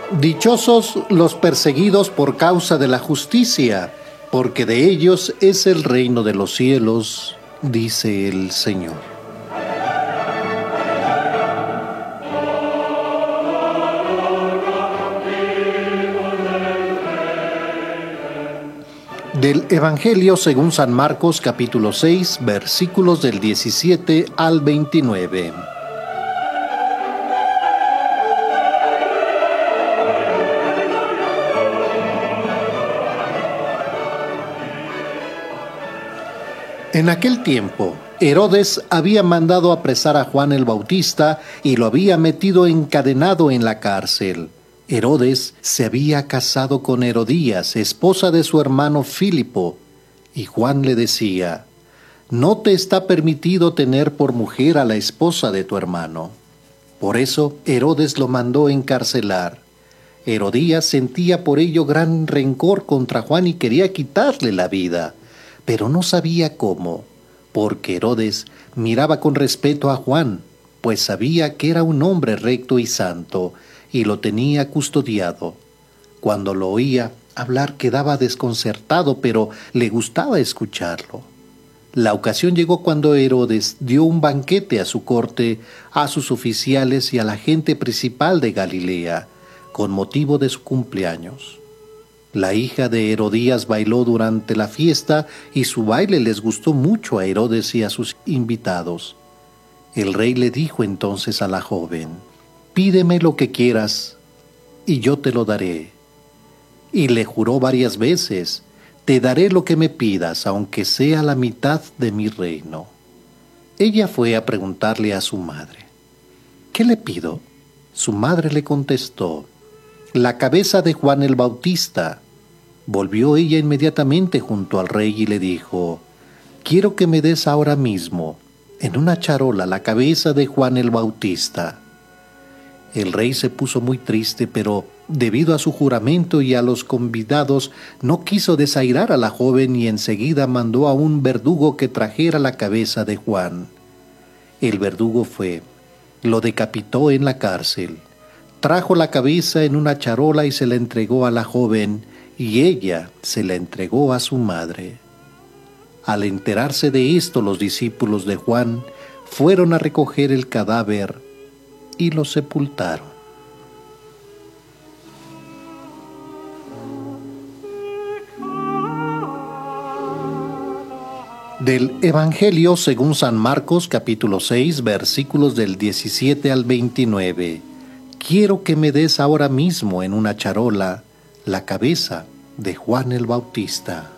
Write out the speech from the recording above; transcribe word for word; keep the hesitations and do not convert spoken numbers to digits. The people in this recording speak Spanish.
Dichosos los perseguidos por causa de la justicia, porque de ellos es el reino de los cielos, dice el Señor. Del Evangelio según San Marcos, capítulo seis, versículos del diecisiete al veintinueve. En aquel tiempo, Herodes había mandado apresar a Juan el Bautista y lo había metido encadenado en la cárcel. Herodes se había casado con Herodías, esposa de su hermano Filipo, y Juan le decía: «No te está permitido tener por mujer a la esposa de tu hermano». Por eso Herodes lo mandó encarcelar. Herodías sentía por ello gran rencor contra Juan y quería quitarle la vida, pero no sabía cómo, porque Herodes miraba con respeto a Juan, pues sabía que era un hombre recto y santo, y lo tenía custodiado. Cuando lo oía hablar quedaba desconcertado, pero le gustaba escucharlo. La ocasión llegó cuando Herodes dio un banquete a su corte, a sus oficiales y a la gente principal de Galilea, con motivo de su cumpleaños. La hija de Herodías bailó durante la fiesta y su baile les gustó mucho a Herodes y a sus invitados. El rey le dijo entonces a la joven: «Pídeme lo que quieras y yo te lo daré». Y le juró varias veces: «Te daré lo que me pidas, aunque sea la mitad de mi reino». Ella fue a preguntarle a su madre: «¿Qué le pido?». Su madre le contestó: «La cabeza de Juan el Bautista». Volvió ella inmediatamente junto al rey y le dijo: «Quiero que me des ahora mismo, en una charola, la cabeza de Juan el Bautista». El rey se puso muy triste, pero debido a su juramento y a los convidados, no quiso desairar a la joven y enseguida mandó a un verdugo que trajera la cabeza de Juan. El verdugo fue, lo decapitó en la cárcel, trajo la cabeza en una charola y se la entregó a la joven, y ella se la entregó a su madre. Al enterarse de esto, los discípulos de Juan fueron a recoger el cadáver y lo sepultaron. Del Evangelio según San Marcos, capítulo seis, versículos del diecisiete al veintinueve. Quiero que me des ahora mismo en una charola la cabeza de Juan el Bautista.